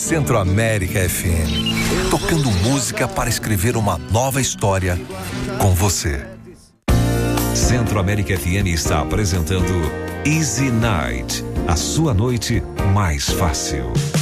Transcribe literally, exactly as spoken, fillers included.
Centro-América F M. Tocando música para escrever uma nova história com você. Centro-América F M está apresentando Easy Night, a sua noite mais fácil.